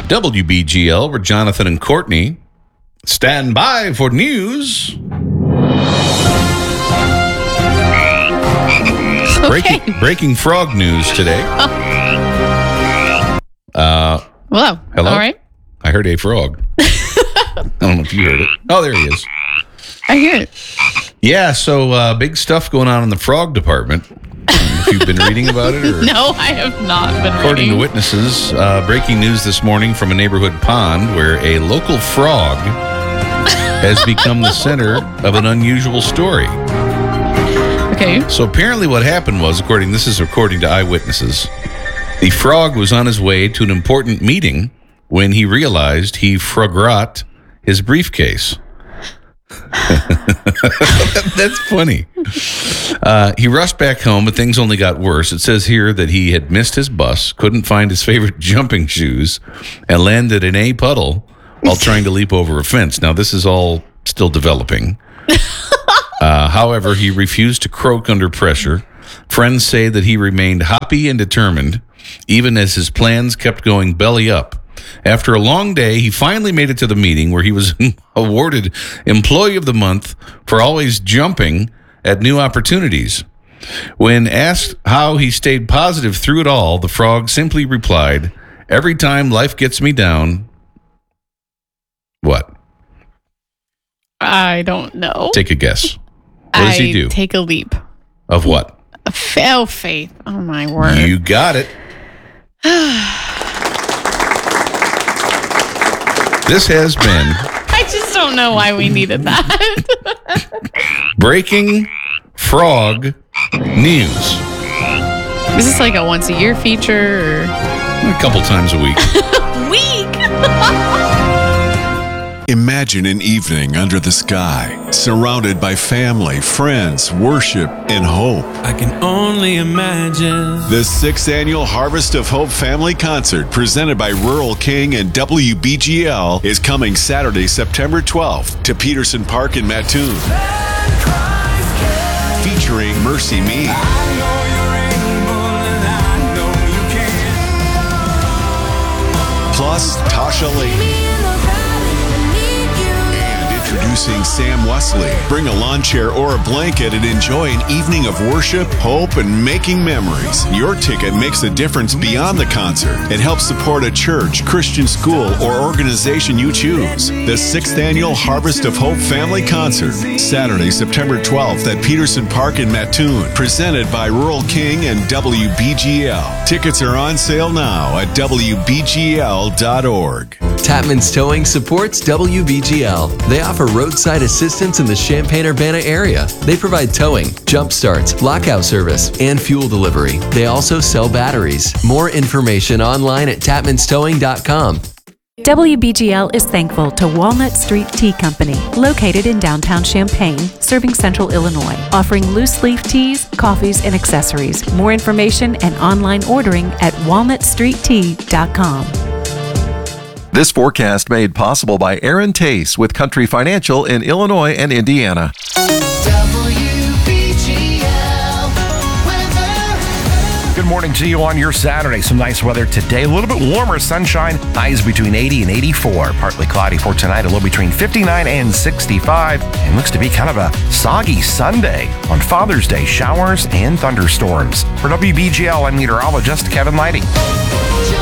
WBGL, where Jonathan and Courtney stand by for news. Breaking frog news today. Hello. Hello? All right. I heard a frog. I don't know if you heard it. Oh, there he is. I hear it. Yeah, so big stuff going on in the frog department. If you've been reading about it? Or, No, I have not been according reading. to witnesses, breaking news this morning from a neighborhood pond where a local frog has become the center of an unusual story. Okay. So apparently what happened was, according to eyewitnesses, the frog was on his way to an important meeting when he realized he forgot his briefcase. That's funny. He rushed back home, but things only got worse. It says here that he had missed his bus, couldn't find his favorite jumping shoes, and landed in a puddle while trying to leap over a fence. Now, this is all still developing. However, he refused to croak under pressure. Friends say that he remained hoppy and determined, even as his plans kept going belly up. After a long day, he finally made it to the meeting where he was awarded Employee of the Month for always jumping at new opportunities. When asked how he stayed positive through it all, the frog simply replied, "Every time life gets me down." What? I don't know. Take a guess. What does he do? Take a leap. Of what? Faith. Oh, my word. You got it. This has been I just don't know why we needed that. Breaking Frog News. Is this like a once-a-year feature? Or? A couple times a week. Imagine an evening under the sky, surrounded by family, friends, worship, and hope. I can only imagine. The 6th Annual Harvest of Hope Family Concert, presented by Rural King and WBGL, is coming Saturday, September 12th to Peterson Park in Mattoon. Featuring Mercy Me, plus Tasha Layton. Introducing Sam Wesley. Bring a lawn chair or a blanket and enjoy an evening of worship, hope, and making memories. Your ticket makes a difference beyond the concert. It helps support a church, Christian school, or organization you choose. The 6th Annual Harvest of Hope Family Concert, Saturday, September 12th at Peterson Park in Mattoon, presented by Rural King and WBGL. Tickets are on sale now at WBGL.org. Tapman's Towing supports WBGL. They offer roadside assistance in the Champaign-Urbana area. They provide towing, jump starts, lockout service, and fuel delivery. They also sell batteries. More information online at tapmanstowing.com. WBGL is thankful to Walnut Street Tea Company, located in downtown Champaign, serving Central Illinois, offering loose leaf teas, coffees, and accessories. More information and online ordering at walnutstreettea.com. This forecast made possible by Aaron Tace with Country Financial in Illinois and Indiana. Good morning to you on your Saturday. Some nice weather today. A little bit warmer sunshine. Highs between 80 and 84. Partly cloudy for tonight. A low between 59 and 65. And looks to be kind of a soggy Sunday. On Father's Day, showers and thunderstorms. For WBGL, I'm meteorologist Kevin Lighting.